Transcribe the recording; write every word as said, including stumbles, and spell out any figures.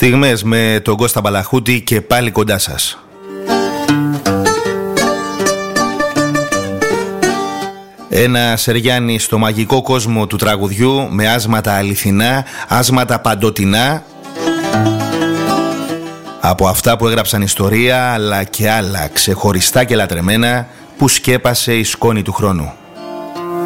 Στιγμές με τον Κώστα Μπαλαχούτη και πάλι κοντά σας. Ένα Σεριάννη στο μαγικό κόσμο του τραγουδιού, με άσματα αληθινά, άσματα παντοτινά, από αυτά που έγραψαν ιστορία, αλλά και άλλα ξεχωριστά και λατρεμένα που σκέπασε η σκόνη του χρόνου.